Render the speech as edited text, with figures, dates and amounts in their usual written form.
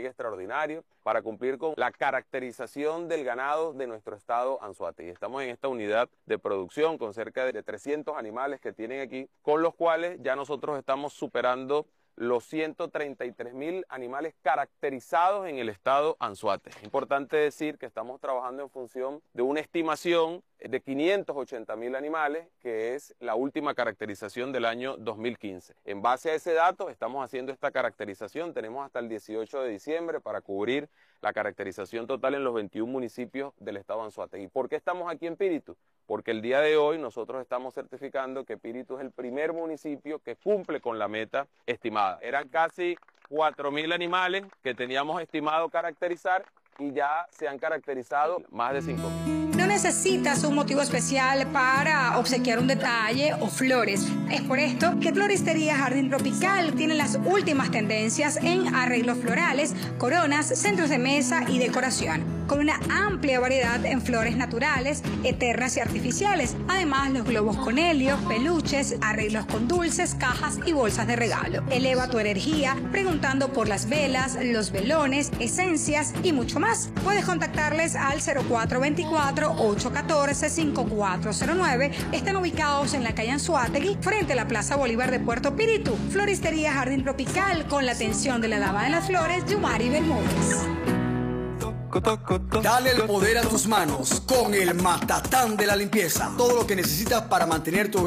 despliegue extraordinario para cumplir con la caracterización del ganado de nuestro estado Anzoátegui. Estamos en esta unidad de producción con cerca de 300 animales que tienen aquí, con los cuales ya nosotros estamos superando los 133.000 animales caracterizados en el estado Anzoátegui. Es importante decir que estamos trabajando en función de una estimación de 580.000 animales, que es la última caracterización del año 2015. En base a ese dato estamos haciendo esta caracterización, tenemos hasta el 18 de diciembre para cubrir la caracterización total en los 21 municipios del estado Anzoátegui. ¿Por qué estamos aquí en Píritu? Porque el día de hoy nosotros estamos certificando que Píritu es el primer municipio que cumple con la meta estimada. Eran casi 4.000 animales que teníamos estimado caracterizar y ya se han caracterizado más de 5.000. No necesitas un motivo especial para obsequiar un detalle o flores. Es por esto que Floristería Jardín Tropical tiene las últimas tendencias en arreglos florales, coronas, centros de mesa y decoración, con una amplia variedad en flores naturales, eternas y artificiales. Además, los globos con helio, peluches, arreglos con dulces, cajas y bolsas de regalo. Eleva tu energía preguntando por las velas, los velones, esencias y mucho más. Puedes contactarles al 0424-814-5409. Están ubicados en la calle Anzoátegui, frente a la Plaza Bolívar de Puerto Píritu. Floristería Jardín Tropical, con la atención de la dama de las flores, Yumari Bermúdez. Dale el poder a tus manos con el Matatán de la limpieza. Todo lo que necesitas para mantener tu